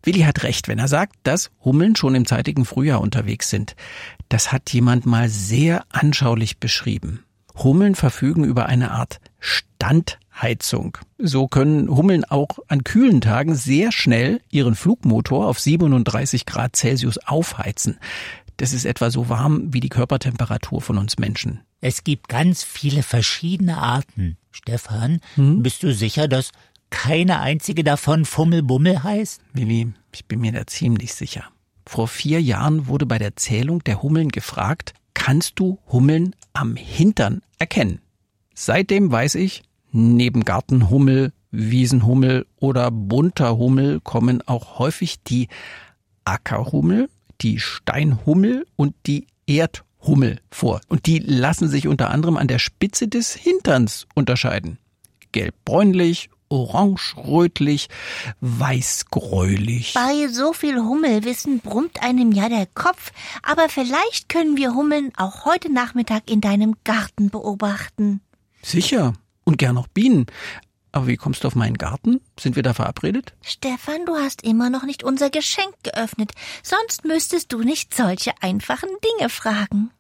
Willi hat recht, wenn er sagt, dass Hummeln schon im zeitigen Frühjahr unterwegs sind. Das hat jemand mal sehr anschaulich beschrieben. Hummeln verfügen über eine Art Standheizung. So können Hummeln auch an kühlen Tagen sehr schnell ihren Flugmotor auf 37 Grad Celsius aufheizen. Das ist etwa so warm wie die Körpertemperatur von uns Menschen. Es gibt ganz viele verschiedene Arten. Stefan, bist du sicher, dass keine einzige davon Fummelbummel heißt? Willi, ich bin mir da ziemlich sicher. Vor 4 Jahren wurde bei der Zählung der Hummeln gefragt, kannst du Hummeln am Hintern erkennen? Seitdem weiß ich, neben Gartenhummel, Wiesenhummel oder bunter Hummel kommen auch häufig die Ackerhummel, die Steinhummel und die Erdhummel vor. Und die lassen sich unter anderem an der Spitze des Hinterns unterscheiden. Gelb-bräunlich, orange-rötlich, weiß-gräulich. Bei so viel Hummelwissen brummt einem ja der Kopf. Aber vielleicht können wir Hummeln auch heute Nachmittag in deinem Garten beobachten. Sicher. Und gern auch Bienen. Aber wie kommst du auf meinen Garten? Sind wir da verabredet? Stefan, du hast immer noch nicht unser Geschenk geöffnet. Sonst müsstest du nicht solche einfachen Dinge fragen.